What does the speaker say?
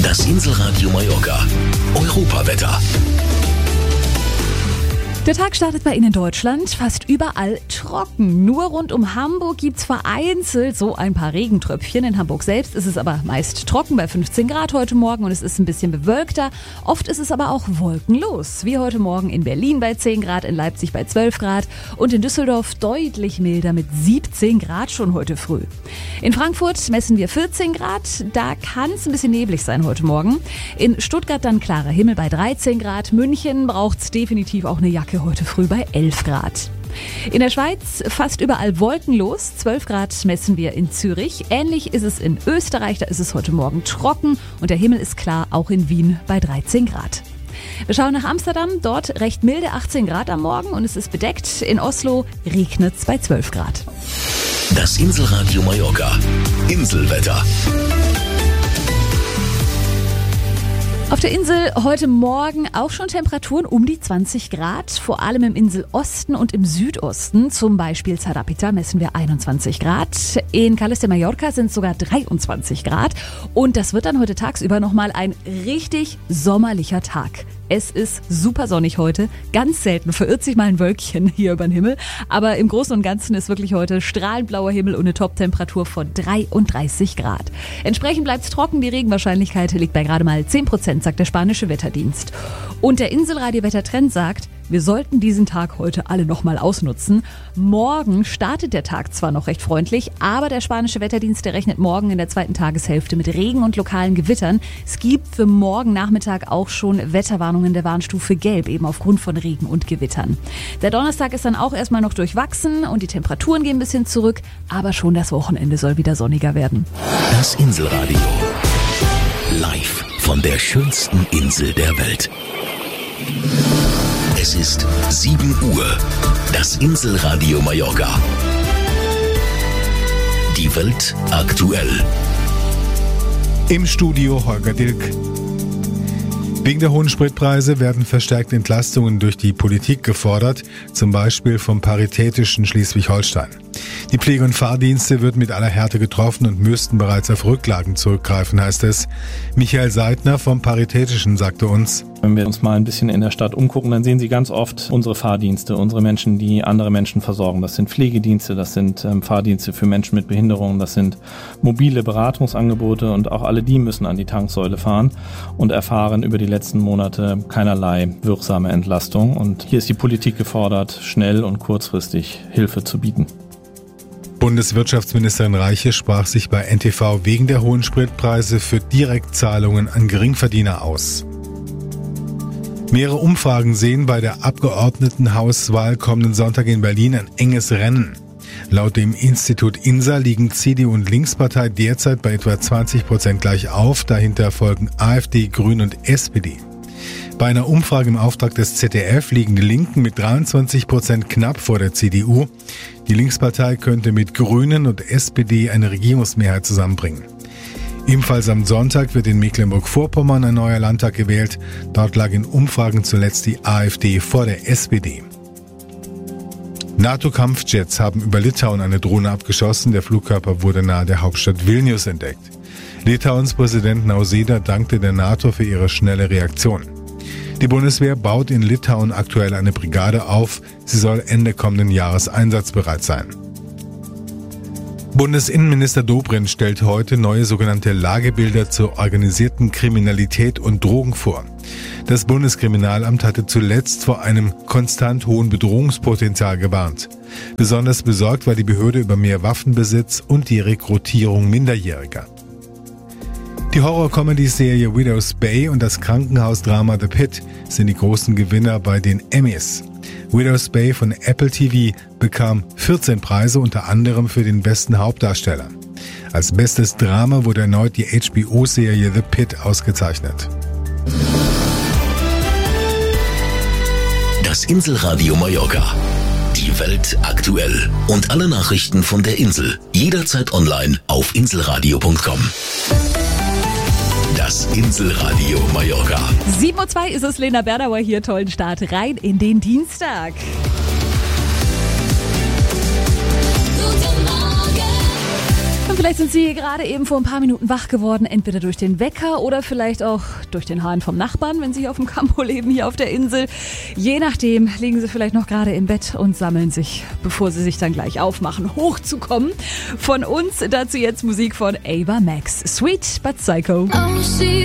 Das Inselradio Mallorca. Europawetter. Der Tag startet bei Ihnen in Deutschland fast überall trocken. Nur rund um Hamburg gibt's vereinzelt so ein paar Regentröpfchen. In Hamburg selbst ist es aber meist trocken bei 15 Grad heute Morgen und es ist ein bisschen bewölkter. Oft ist es aber auch wolkenlos, wie heute Morgen in Berlin bei 10 Grad, in Leipzig bei 12 Grad und in Düsseldorf deutlich milder mit 17 Grad schon heute früh. In Frankfurt messen wir 14 Grad, da kann es ein bisschen neblig sein heute Morgen. In Stuttgart dann klarer Himmel bei 13 Grad. München braucht's definitiv auch eine Jacke heute früh bei 11 Grad. In der Schweiz fast überall wolkenlos. 12 Grad messen wir in Zürich. Ähnlich ist es in Österreich. Da ist es heute Morgen trocken und der Himmel ist klar, auch in Wien bei 13 Grad. Wir schauen nach Amsterdam. Dort recht milde 18 Grad am Morgen und es ist bedeckt. In Oslo regnet es bei 12 Grad. Das Inselradio Mallorca. Inselwetter. Auf der Insel heute Morgen auch schon Temperaturen um die 20 Grad, vor allem im Inselosten und im Südosten. Zum Beispiel Zarapita messen wir 21 Grad. In Cales de Mallorca sind es sogar 23 Grad. Und das wird dann heute tagsüber nochmal ein richtig sommerlicher Tag. Es ist super sonnig heute. Ganz selten verirrt sich mal ein Wölkchen hier über den Himmel. Aber im Großen und Ganzen ist wirklich heute strahlend blauer Himmel und eine Top-Temperatur von 33 Grad. Entsprechend bleibt es trocken. Die Regenwahrscheinlichkeit liegt bei gerade mal 10%, sagt der spanische Wetterdienst. Und der Inselradio-Wettertrend sagt, wir sollten diesen Tag heute alle nochmal ausnutzen. Morgen startet der Tag zwar noch recht freundlich, aber der spanische Wetterdienst, der rechnet morgen in der zweiten Tageshälfte mit Regen und lokalen Gewittern. Es gibt für morgen Nachmittag auch schon Wetterwarnungen der Warnstufe Gelb, eben aufgrund von Regen und Gewittern. Der Donnerstag ist dann auch erstmal noch durchwachsen und die Temperaturen gehen ein bisschen zurück, aber schon das Wochenende soll wieder sonniger werden. Das Inselradio. Live von der schönsten Insel der Welt. Es ist 7 Uhr. Das Inselradio Mallorca. Die Welt aktuell. Im Studio Holger Dilk. Wegen der hohen Spritpreise werden verstärkt Entlastungen durch die Politik gefordert, zum Beispiel vom Paritätischen Schleswig-Holstein. Die Pflege- und Fahrdienste wird mit aller Härte getroffen und müssten bereits auf Rücklagen zurückgreifen, heißt es. Michael Seidner vom Paritätischen sagte uns: Wenn wir uns mal ein bisschen in der Stadt umgucken, dann sehen Sie ganz oft unsere Fahrdienste, unsere Menschen, die andere Menschen versorgen. Das sind Pflegedienste, das sind Fahrdienste für Menschen mit Behinderungen, das sind mobile Beratungsangebote und auch alle die müssen an die Tanksäule fahren und erfahren über die letzten Monate keinerlei wirksame Entlastung. Und hier ist die Politik gefordert, schnell und kurzfristig Hilfe zu bieten. Bundeswirtschaftsministerin Reiche sprach sich bei NTV wegen der hohen Spritpreise für Direktzahlungen an Geringverdiener aus. Mehrere Umfragen sehen bei der Abgeordnetenhauswahl kommenden Sonntag in Berlin ein enges Rennen. Laut dem Institut INSA liegen CDU und Linkspartei derzeit bei etwa 20% gleich auf. Dahinter folgen AfD, Grüne und SPD. Bei einer Umfrage im Auftrag des ZDF liegen die Linken mit 23% knapp vor der CDU. Die Linkspartei könnte mit Grünen und SPD eine Regierungsmehrheit zusammenbringen. Ebenfalls am Sonntag wird in Mecklenburg-Vorpommern ein neuer Landtag gewählt. Dort lag in Umfragen zuletzt die AfD vor der SPD. NATO-Kampfjets haben über Litauen eine Drohne abgeschossen. Der Flugkörper wurde nahe der Hauptstadt Vilnius entdeckt. Litauens Präsident Nausėda dankte der NATO für ihre schnelle Reaktion. Die Bundeswehr baut in Litauen aktuell eine Brigade auf. Sie soll Ende kommenden Jahres einsatzbereit sein. Bundesinnenminister Dobrindt stellt heute neue sogenannte Lagebilder zur organisierten Kriminalität und Drogen vor. Das Bundeskriminalamt hatte zuletzt vor einem konstant hohen Bedrohungspotenzial gewarnt. Besonders besorgt war die Behörde über mehr Waffenbesitz und die Rekrutierung Minderjähriger. Die Horror-Comedy-Serie Widow's Bay und das Krankenhausdrama The Pit sind die großen Gewinner bei den Emmys. Widow's Bay von Apple TV bekam 14 Preise, unter anderem für den besten Hauptdarsteller. Als bestes Drama wurde erneut die HBO-Serie The Pit ausgezeichnet. Das Inselradio Mallorca. Die Welt aktuell. Und alle Nachrichten von der Insel. Jederzeit online auf inselradio.com. Das Inselradio Mallorca. 7:02 Uhr ist es, Lena Bernauer hier. Tollen Start rein in den Dienstag. Und vielleicht sind Sie gerade eben vor ein paar Minuten wach geworden, entweder durch den Wecker oder vielleicht auch durch den Hahn vom Nachbarn, wenn Sie auf dem Campo leben, hier auf der Insel. Je nachdem liegen Sie vielleicht noch gerade im Bett und sammeln sich, bevor Sie sich dann gleich aufmachen, hochzukommen. Von uns dazu jetzt Musik von Ava Max. Sweet but Psycho.